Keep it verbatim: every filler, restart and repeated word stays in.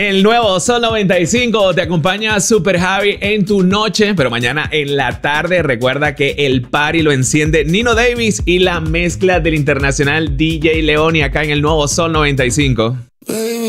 El nuevo Sol noventa y cinco te acompaña Super Javi en tu noche, pero mañana en la tarde recuerda que el party lo enciende Nino Davis y la mezcla del internacional D J Leoni acá en el nuevo Sol noventa y cinco.